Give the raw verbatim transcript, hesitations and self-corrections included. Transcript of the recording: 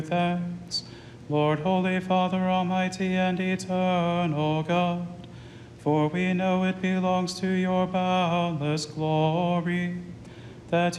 thanks. Lord, Holy Father, Almighty and Eternal God, for we know it belongs to your boundless glory that